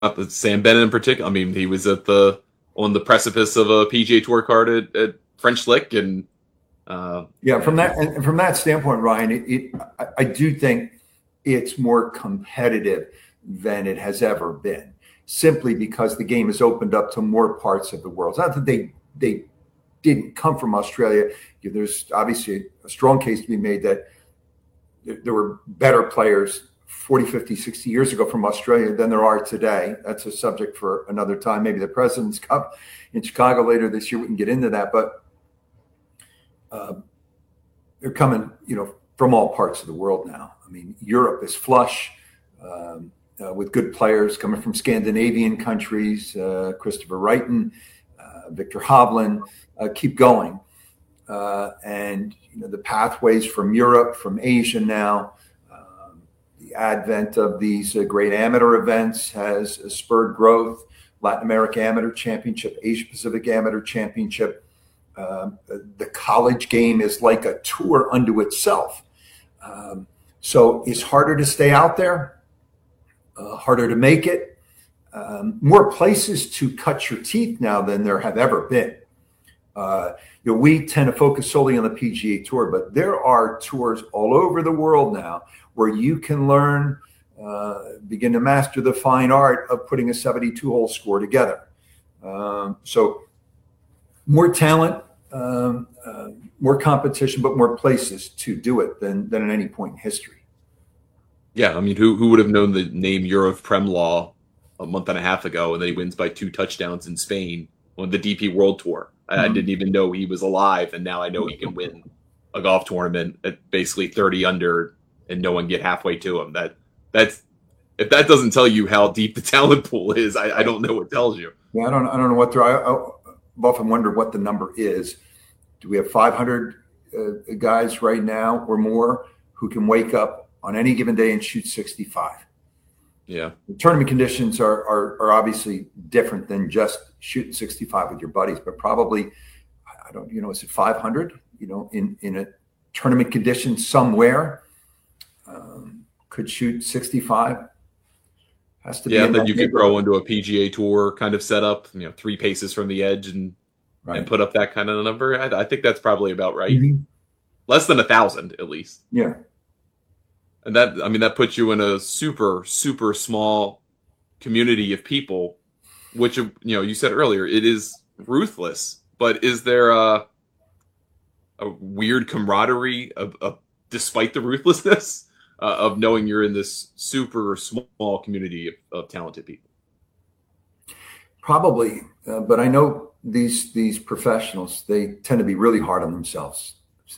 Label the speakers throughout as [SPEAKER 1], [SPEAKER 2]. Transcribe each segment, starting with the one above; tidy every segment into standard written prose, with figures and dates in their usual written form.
[SPEAKER 1] Sam Bennett in particular. I mean, he was on the precipice of a PGA Tour card at French Lick, and
[SPEAKER 2] from that standpoint, Ryan, I do think it's more competitive than it has ever been, simply because the game has opened up to more parts of the world. It's not that they didn't come from Australia. There's obviously a strong case to be made that there were better players 40, 50, 60 years ago from Australia than there are today. That's a subject for another time. Maybe the President's Cup in Chicago later this year, we can get into that. But they're coming, from all parts of the world now. I mean, Europe is flush with good players coming from Scandinavian countries, Christopher Wrighton, Victor Hovland, keep going. And the pathways from Europe, from Asia now, the advent of these great amateur events has spurred growth. Latin America Amateur Championship, Asia Pacific Amateur Championship. The college game is like a tour unto itself. So it's harder to stay out there, harder to make it. More places to cut your teeth now than there have ever been. We tend to focus solely on the PGA Tour, but there are tours all over the world now where you can learn, begin to master the fine art of putting a 72-hole score together. So more talent, more competition, but more places to do it than at any point in history.
[SPEAKER 1] Yeah, I mean, who would have known the name Juraj Premlaw a month and a half ago, and then he wins by 2 touchdowns in Spain on the DP World Tour. I didn't even know he was alive, and now I know he can win a golf tournament at basically 30 under and no one get halfway to him. That's if that doesn't tell you how deep the talent pool is, I don't know what tells you.
[SPEAKER 2] Yeah, I don't know what I've often wondered what the number is. Do we have 500 guys right now or more who can wake up on any given day and shoot 65?
[SPEAKER 1] Yeah.
[SPEAKER 2] The tournament conditions are obviously different than just shooting 65 with your buddies, but probably, I don't, is it 500, in a tournament condition somewhere, could shoot 65? Has to be.
[SPEAKER 1] Yeah, then you could throw into a PGA Tour kind of setup, 3 paces from the edge and put up that kind of number. I think that's probably about right. Mm-hmm. Less than 1,000 at least.
[SPEAKER 2] Yeah.
[SPEAKER 1] And that puts you in a super, super small community of people, which, you said earlier, it is ruthless, but is there a weird camaraderie of despite the ruthlessness of knowing you're in this super small community of talented people?
[SPEAKER 2] Probably. But I know these professionals, they tend to be really hard on themselves.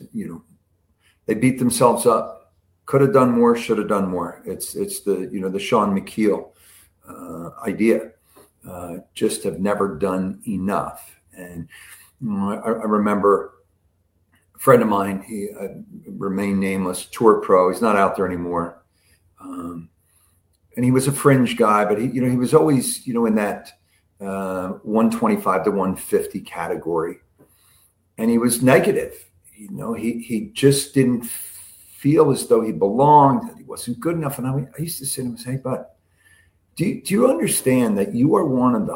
[SPEAKER 2] They beat themselves up. Could have done more, should have done more. It's the Sean McKeel idea. Just have never done enough. And I remember a friend of mine, he remained nameless, tour pro. He's not out there anymore. And he was a fringe guy, but he was always, in that 125 to 150 category. And he was negative. He just didn't feel as though he belonged, that he wasn't good enough. And I used to say to him, hey, bud, do you understand that you are one of the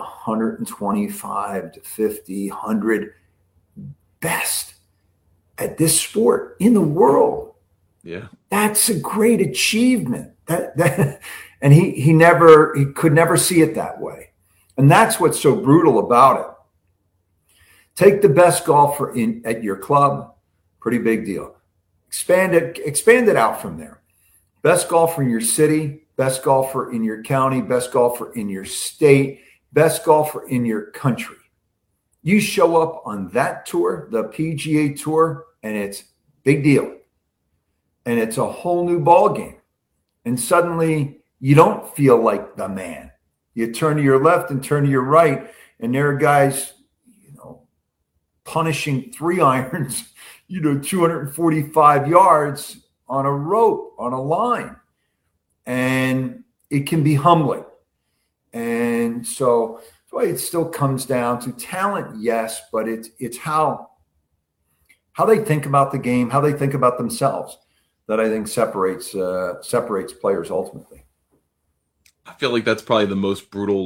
[SPEAKER 2] 125 to 50, 100 best at this sport in the world?
[SPEAKER 1] Yeah.
[SPEAKER 2] That's a great achievement. And he could never see it that way. And that's what's so brutal about it. Take the best golfer at your club, pretty big deal. Expand it out from there. Best golfer in your city, best golfer in your county, best golfer in your state, best golfer in your country. You show up on that tour, the PGA Tour, and it's big deal. And it's a whole new ball game. And suddenly you don't feel like the man. You turn to your left and turn to your right, and there are guys, punishing 3 irons, 245 yards on a rope, on a line. And it can be humbling. And so it still comes down to talent, yes, but it's how they think about the game, how they think about themselves, that I think separates players ultimately.
[SPEAKER 1] I feel like that's probably the most brutal